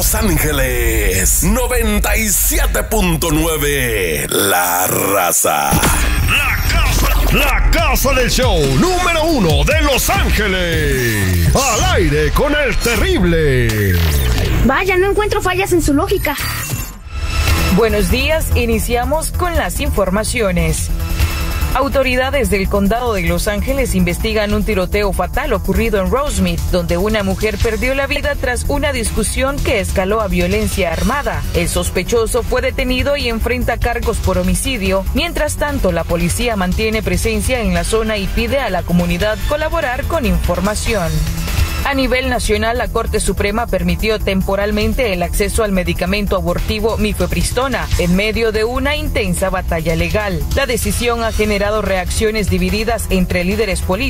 Los Ángeles 97.9. La Raza. La casa del show número 1 de Los Ángeles. Al aire con el terrible. Vaya, no encuentro fallas en su lógica. Buenos días, iniciamos con las informaciones. Autoridades del condado de Los Ángeles investigan un tiroteo fatal ocurrido en Rosemead, donde una mujer perdió la vida tras una discusión que escaló a violencia armada. El sospechoso fue detenido y enfrenta cargos por homicidio. Mientras tanto, la policía mantiene presencia en la zona y pide a la comunidad colaborar con información. A nivel nacional, la Corte Suprema permitió temporalmente el acceso al medicamento abortivo mifepristona en medio de una intensa batalla legal. La decisión ha generado reacciones divididas entre líderes políticos